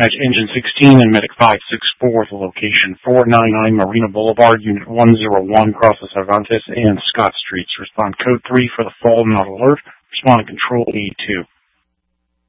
Match Engine 16 and Medic 564 to location 499 Marina Boulevard, Unit 101, crosses Cervantes and Scott Streets. Respond code 3 for the fall, not alert. Respond to Control E2.